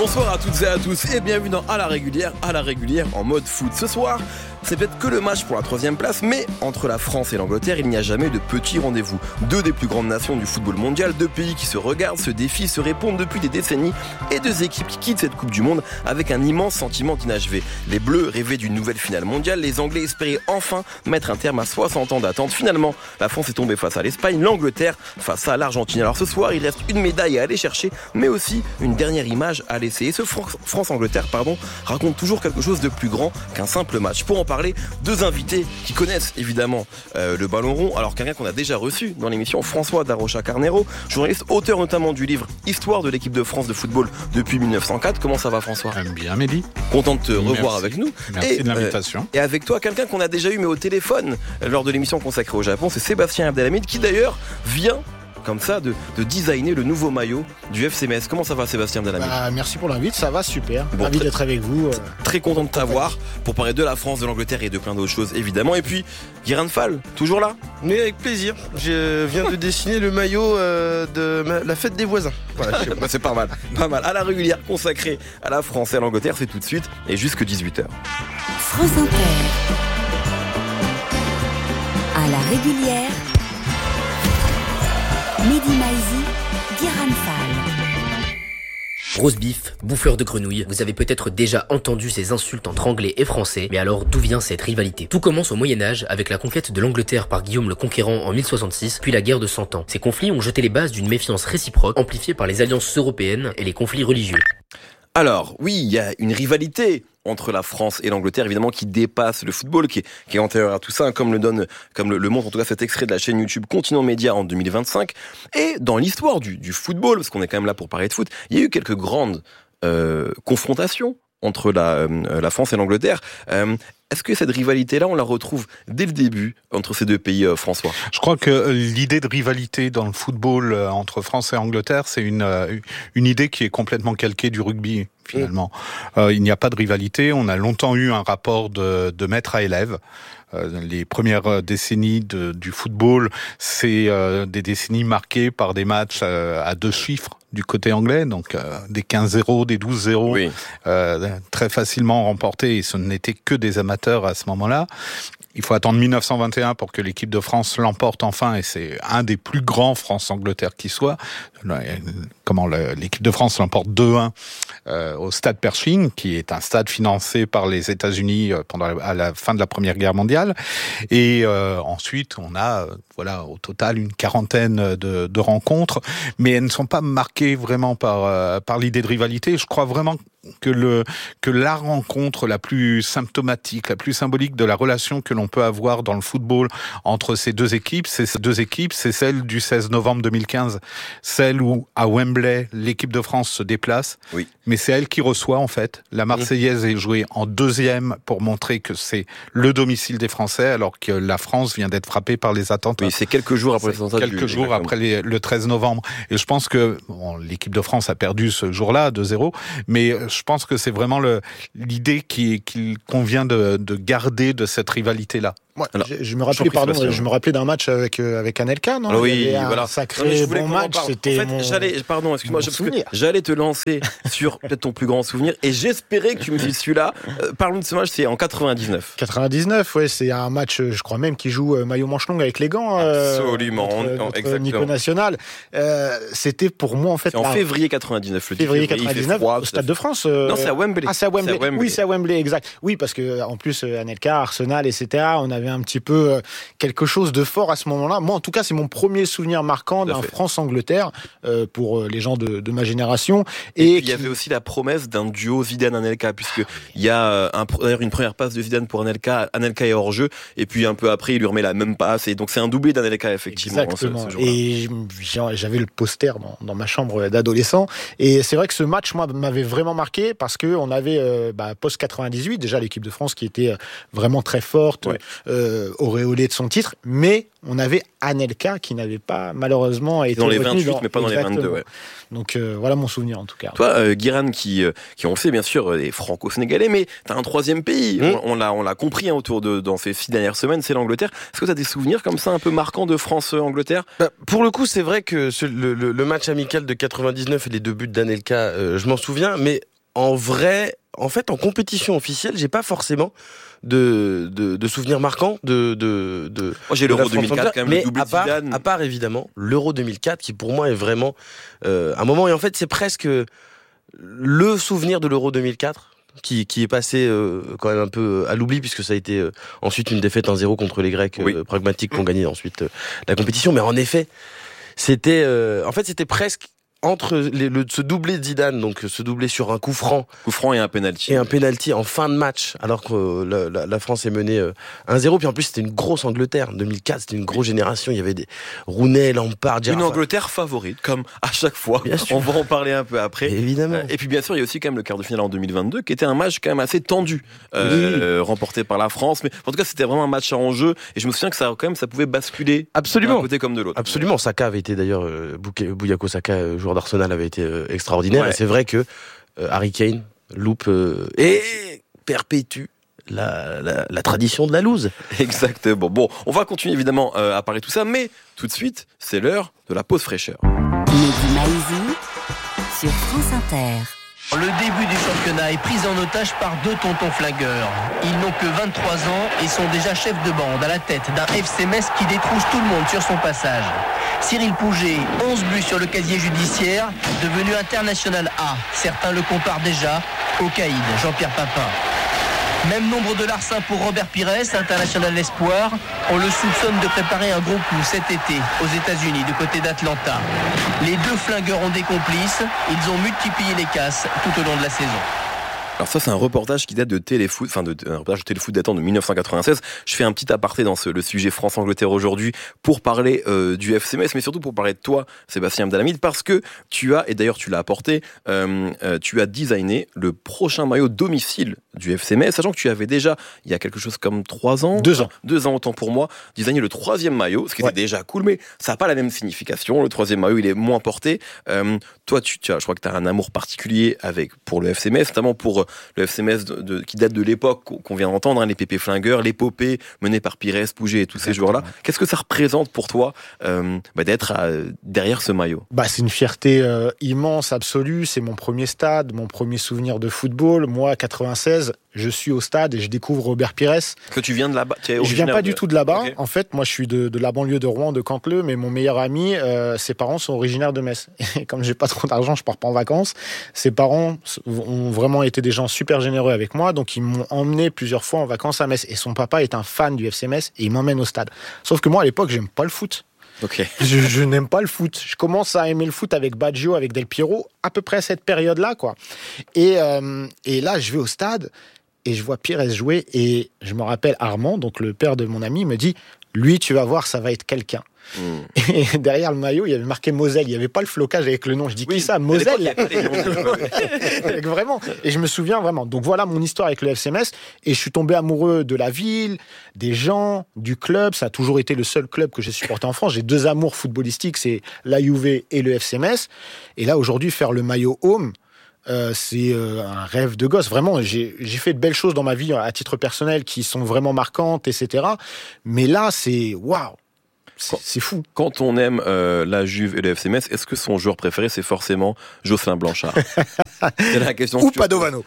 Bonsoir à toutes et à tous et bienvenue dans À la régulière en mode foot. Ce soir, c'est peut-être que le match pour la 3e place, mais entre la France et l'Angleterre, il n'y a jamais de petits rendez-vous. Deux des plus grandes nations du football mondial, deux pays qui se regardent, se défient, se répondent depuis des décennies et deux équipes qui quittent cette Coupe du Monde avec un immense sentiment d'inachevé. Les Bleus rêvaient d'une nouvelle finale mondiale, les Anglais espéraient enfin mettre un terme à 60 ans d'attente. Finalement, la France est tombée face à l'Espagne, l'Angleterre face à l'Argentine. Alors ce soir, il reste une médaille à aller chercher, mais aussi une dernière image à laisser. Et ce France-Angleterre, raconte toujours quelque chose de plus grand qu'un simple match. Pour en parler, deux invités qui connaissent évidemment le ballon rond. Alors quelqu'un qu'on a déjà reçu dans l'émission, François Darocha-Carnero, journaliste, auteur notamment du livre Histoire de l'équipe de France de football depuis 1904. Comment ça va, François ? Bien, Mehdi. Content de te revoir avec nous. Merci de l'invitation. Et avec toi, quelqu'un qu'on a déjà eu mais au téléphone lors de l'émission consacrée au Japon, c'est Sébastien Abdelhamid qui d'ailleurs vient comme ça de designer le nouveau maillot du FC Metz. Comment ça va, Sébastien Abdelhamid ? Merci pour l'invite, ça va super. Ravi d'être avec vous. Très content de t'avoir pour parler de la France, de l'Angleterre et de plein d'autres choses évidemment. Et puis Guérin Fall, toujours là ? Mais avec plaisir. Je viens de dessiner le maillot de la fête des voisins. Voilà, c'est pas mal. À la régulière consacrée à la France et à l'Angleterre, c'est tout de suite et jusque 18h. France Inter. À la régulière. Mehdi Maizi, Guérin Fall. Rose beef, bouffeur de grenouilles, vous avez peut-être déjà entendu ces insultes entre anglais et français, mais alors d'où vient cette rivalité ? Tout commence au Moyen-Âge avec la conquête de l'Angleterre par Guillaume le Conquérant en 1066, puis la guerre de 100 ans. Ces conflits ont jeté les bases d'une méfiance réciproque, amplifiée par les alliances européennes et les conflits religieux. Alors, oui, il y a une rivalité entre la France et l'Angleterre, évidemment, qui dépasse le football, qui est antérieur à tout ça, comme le montre en tout cas cet extrait de la chaîne YouTube Continent Média en 2025. Et dans l'histoire du football, parce qu'on est quand même là pour parler de foot, il y a eu quelques grandes confrontations entre la France et l'Angleterre. Est-ce que cette rivalité-là, on la retrouve dès le début entre ces deux pays, François ? Je crois que l'idée de rivalité dans le football entre France et Angleterre, c'est une idée qui est complètement calquée du rugby, finalement. Il n'y a pas de rivalité. On a longtemps eu un rapport de maître à élève. Les premières décennies du football, c'est des décennies marquées par des matchs à deux chiffres du côté anglais, donc des 15-0, des 12-0, oui. Très facilement remportés, et ce n'étaient que des amateurs à ce moment-là. Il faut attendre 1921 pour que l'équipe de France l'emporte enfin, et c'est un des plus grands France-Angleterre qui soit. L'équipe de France l'emporte 2-1 au stade Pershing, qui est un stade financé par les États-Unis à la fin de la Première Guerre mondiale. Et ensuite, on a au total une quarantaine de rencontres, mais elles ne sont pas marquées vraiment par l'idée de rivalité. Je crois vraiment que la rencontre la plus symptomatique, la plus symbolique de la relation que l'on peut avoir dans le football entre ces deux équipes, c'est celle du 16 novembre 2015, celle où à Wembley l'équipe de France se déplace, oui. Mais c'est elle qui reçoit en fait. La Marseillaise est jouée en deuxième pour montrer que c'est le domicile des Français, alors que la France vient d'être frappée par les attentats. Oui, c'est quelques jours après le 13 novembre. Et je pense que l'équipe de France a perdu ce jour-là 2-0, mais je pense que c'est vraiment l'idée qu'il convient de garder de cette rivalité-là. Ouais, je me rappelais d'un match avec Anelka, non ? Alors, oui, un sacré bon match. C'était j'allais te lancer sur peut-être ton plus grand souvenir, et j'espérais que tu me dises celui-là. Parlons de ce match, c'est en 99. 99, ouais, c'est un match, je crois même qu'il joue maillot manche longue avec les gants. Absolument, exactement. Nico National. C'était pour moi en fait. C'est en février 99. Février 99, au Stade de France. Non, c'est à Wembley. Ah, c'est à Wembley. Oui, c'est à Wembley, exact. Oui, parce que en plus Anelka, Arsenal, etc. On avait un petit peu quelque chose de fort à ce moment-là. Moi, en tout cas, c'est mon premier souvenir marquant d'un France-Angleterre pour les gens de ma génération. Et il y avait aussi la promesse d'un duo Zidane-Anelka, puisque il y a d'ailleurs une première passe de Zidane pour Anelka est hors jeu, et puis un peu après, il lui remet la même passe, et donc c'est un doublé d'Anelka, effectivement. Exactement. Et j'avais le poster dans ma chambre d'adolescent, et c'est vrai que ce match, moi, m'avait vraiment marqué, parce que on avait post-98, déjà l'équipe de France qui était vraiment très forte, auréolée de son titre, mais on avait Anelka qui n'avait pas malheureusement été dans les 28, mais pas dans les 22. Ouais. Donc voilà mon souvenir en tout cas. Toi, Guérin, qui on le sait bien sûr, est franco-sénégalais, mais t'as un troisième pays. On l'a compris dans ces 6 dernières semaines, c'est l'Angleterre. Est-ce que t'as des souvenirs comme ça un peu marquants de France-Angleterre ? Pour le coup, c'est vrai que le match amical de 99 et les 2 buts d'Anelka, je m'en souviens, mais en vrai, en fait, en compétition officielle, j'ai pas forcément de souvenirs marquants de Moi, j'ai l'Euro 2004 quand même, mais le doublé de Zidane. à part évidemment l'Euro 2004 qui pour moi est vraiment un moment, et en fait c'est presque le souvenir de l'Euro 2004 qui est passé quand même un peu à l'oubli, puisque ça a été ensuite une défaite 1-0 contre les Grecs pragmatiques qui ont gagné ensuite la compétition. Mais en effet, c'était presque entre ce doublé de Zidane, donc ce doublé sur un coup franc Et un penalty. et un penalty en fin de match, alors que la France est menée 1-0. Puis en plus, c'était une grosse Angleterre. 2004, c'était une grosse génération. Il y avait des Rooney, Lampard, Une Angleterre favorite, comme à chaque fois. Bien sûr. On va en parler un peu après. Évidemment. Et puis bien sûr, il y a aussi quand même le quart de finale en 2022, qui était un match quand même assez tendu, remporté par la France. Mais en tout cas, c'était vraiment un match à enjeu. Et je me souviens que ça pouvait basculer Absolument. d'un côté comme de l'autre. Absolument. Saka avait été d'ailleurs, Bukayo Saka, joueur d'Arsenal, avait été extraordinaire. Ouais. Et c'est vrai que Harry Kane loupe et perpétue la tradition de la loose. Exactement. Bon, on va continuer évidemment à parler de tout ça, mais tout de suite, c'est l'heure de la pause fraîcheur. Mehdi Maizi sur France Inter. Le début du championnat est pris en otage par deux tontons flingueurs. Ils n'ont que 23 ans et sont déjà chefs de bande à la tête d'un FC Metz qui détrousse tout le monde sur son passage. Cyril Pouget, 11 buts sur le casier judiciaire, devenu international A. Certains le comparent déjà au caïd Jean-Pierre Papin. Même nombre de larcins pour Robert Pires, international espoir. On le soupçonne de préparer un gros coup cet été aux États-Unis, du côté d'Atlanta. Les deux flingueurs ont des complices. Ils ont multiplié les casses tout au long de la saison. Alors ça, c'est un reportage qui date de Téléfoot, un reportage de Téléfoot datant de 1996. Je fais un petit aparté dans le sujet France-Angleterre aujourd'hui pour parler du FC Metz, mais surtout pour parler de toi, Sébastien Abdelhamid, parce que tu as, et d'ailleurs tu l'as apporté, tu as designé le prochain maillot domicile du FC Metz, sachant que tu avais déjà, il y a quelque chose comme 3 ans. 2 ans. 2 ans autant pour moi, designé le 3e maillot, ce qui était déjà cool, mais ça n'a pas la même signification. Le 3e maillot, il est moins porté. Toi, je crois que tu as un amour particulier pour le FC Metz, notamment pour le FC Metz qui date de l'époque qu'on vient d'entendre, les Pépé Flingueurs, l'épopée menée par Pires, Pouget et tous ces joueurs-là. Qu'est-ce que ça représente pour toi d'être derrière ce maillot ? C'est une fierté immense, absolue. C'est mon premier stade, mon premier souvenir de football. Moi, 96, je suis au stade et je découvre Robert Pires. Que tu viens de là-bas ? Je viens pas du tout de là-bas. Okay. En fait, moi, je suis de la banlieue de Rouen, de Canteleu, mais mon meilleur ami, ses parents sont originaires de Metz. Et comme j'ai pas trop d'argent, je pars pas en vacances. Ses parents ont vraiment été des gens super généreux avec moi, donc ils m'ont emmené plusieurs fois en vacances à Metz. Et son papa est un fan du FC Metz et il m'emmène au stade. Sauf que moi, à l'époque, j'aime pas le foot. Okay. Je n'aime pas le foot. Je commence à aimer le foot avec Baggio, avec Del Piero, à peu près à cette période-là, quoi. Et là, je vais au stade et je vois Pires jouer et je me rappelle Armand, donc le père de mon ami, me dit « Lui, tu vas voir, ça va être quelqu'un ». Et derrière le maillot, il y avait marqué Moselle. Il n'y avait pas le flocage avec le nom. Je dis, qui ça, Moselle? Vraiment. Et je me souviens vraiment. Donc voilà mon histoire avec le FC Metz. Et je suis tombé amoureux de la ville, des gens, du club. Ça a toujours été le seul club que j'ai supporté en France. J'ai 2 amours footballistiques, c'est la Juve et le FC Metz. Et là, aujourd'hui, faire le maillot home, c'est un rêve de gosse. Vraiment, j'ai fait de belles choses dans ma vie à titre personnel qui sont vraiment marquantes, etc. Mais là, c'est waouh. C'est fou. Quand on aime la Juve et le FC Metz, est-ce que son joueur préféré, c'est forcément Jocelyn Blanchard? C'est la question. Ou Padovano.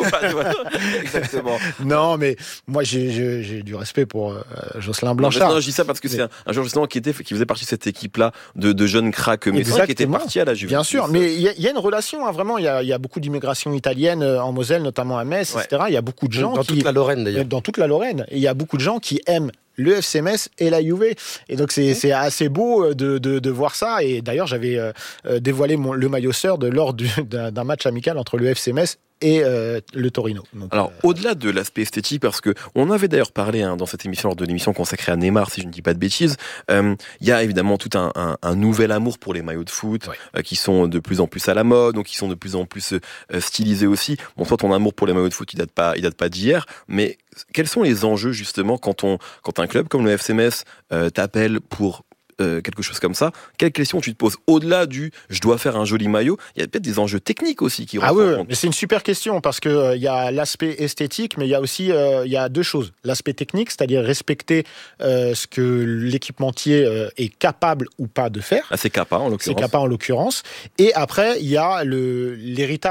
Exactement. Non, mais moi, j'ai du respect pour Jocelyn Blanchard. Non, je dis ça parce que c'est un joueur justement qui faisait partie de cette équipe-là de jeunes cracks messins qui étaient partis à la Juve. Bien sûr, mais il y a une relation, vraiment. Il y a beaucoup d'immigration italienne en Moselle, notamment à Metz, etc. Il y a beaucoup de gens dans toute la Lorraine, d'ailleurs. Dans toute la Lorraine. Et il y a beaucoup de gens qui aiment le FC Metz et la Juve. Et donc, c'est assez beau de voir ça. Et d'ailleurs, j'avais dévoilé le maillot sœur lors d'un match amical entre le FC Metz et le Torino. Donc, alors, au-delà de l'aspect esthétique, parce que on avait d'ailleurs parlé dans cette émission, lors de l'émission consacrée à Neymar, si je ne dis pas de bêtises, il y a évidemment tout un nouvel amour pour les maillots de foot, qui sont de plus en plus à la mode, donc qui sont de plus en plus stylisés aussi. Bon, toi, ton amour pour les maillots de foot, il date pas d'hier, mais quels sont les enjeux justement quand un club comme le FC Metz t'appelle pour quelque chose comme ça? Quelle question tu te poses au-delà du je dois faire un joli maillot? Il y a peut-être des enjeux techniques aussi qui rentrent en compte. Mais c'est une super question parce que il y a l'aspect esthétique, mais il y a aussi il y a 2 choses. L'aspect technique, c'est-à-dire respecter ce que l'équipementier est capable ou pas de faire. C'est Kappa en l'occurrence. C'est Kappa en l'occurrence. Et après, il y a l'héritage.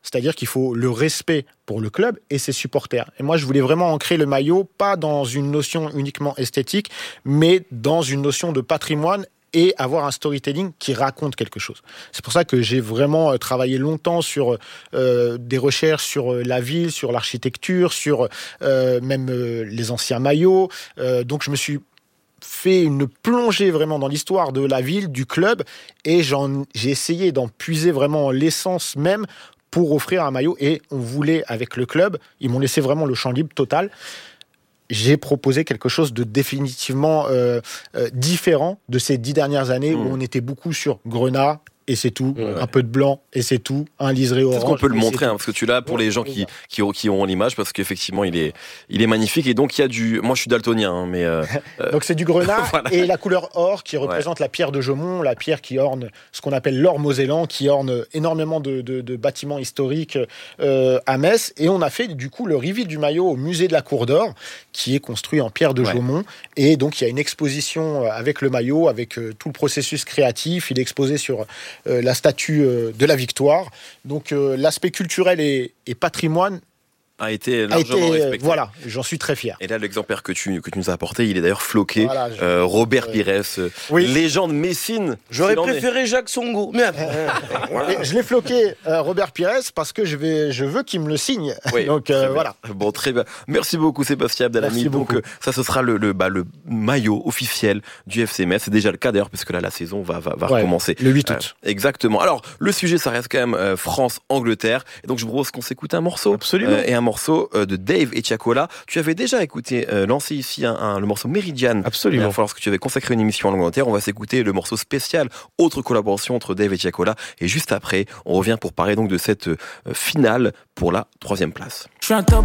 C'est-à-dire qu'il faut le respect pour le club et ses supporters. Et moi, je voulais vraiment ancrer le maillot, pas dans une notion uniquement esthétique, mais dans une notion de patrimoine et avoir un storytelling qui raconte quelque chose. C'est pour ça que j'ai vraiment travaillé longtemps sur des recherches sur la ville, sur l'architecture, sur même les anciens maillots. Donc je me suis fait une plongée vraiment dans l'histoire de la ville, du club, et j'ai essayé d'en puiser vraiment l'essence même pour offrir un maillot. Et on voulait, avec le club, ils m'ont laissé vraiment le champ libre total. J'ai proposé quelque chose de définitivement différent de ces 10 dernières années où on était beaucoup sur Grenat, et c'est tout, un peu de blanc, et c'est tout, un liseré orange. Est-ce qu'on peut le montrer, parce que tu l'as pour les gens qui ont l'image, parce qu'effectivement, il est magnifique, et donc il y a moi je suis daltonien, mais... Donc c'est du Grenat, voilà. Et la couleur or qui représente ouais. la pierre de Jaumont, la pierre qui orne ce qu'on appelle l'or mosellan, qui orne énormément de bâtiments historiques à Metz, et on a fait du coup le reveal du maillot au musée de la Cour d'Or, qui est construit en pierre de Jaumont, et donc il y a une exposition avec le maillot, avec tout le processus créatif, il est exposé sur... la statue de la Victoire. Donc l'aspect culturel et patrimoine a été largement respecté. Voilà, j'en suis très fier. Et là, l'exemplaire que tu nous as apporté, il est d'ailleurs floqué. Voilà, Robert Pires, légende messine. J'aurais préféré Jacques Songo. Mais je l'ai floqué, Robert Pires, parce que je veux qu'il me le signe. Oui, donc voilà. Bon, très bien. Merci beaucoup, Sébastien Abdelhamid. Donc ça, ce sera le maillot officiel du FC Metz. C'est déjà le cas d'ailleurs, parce que là, la saison va recommencer. Le 8 août. Exactement. Alors, le sujet, ça reste quand même France-Angleterre. Et donc, je vous propose qu'on s'écoute un morceau. Absolument. Et un morceau de Dave Echiakola. Tu avais déjà lancé ici le morceau Meridian. Absolument. Lorsque tu avais consacré une émission en Angleterre, on va s'écouter le morceau spécial, autre collaboration entre Dave Echiakola. Et juste après, on revient pour parler donc de cette finale pour la 3e place. Je suis un top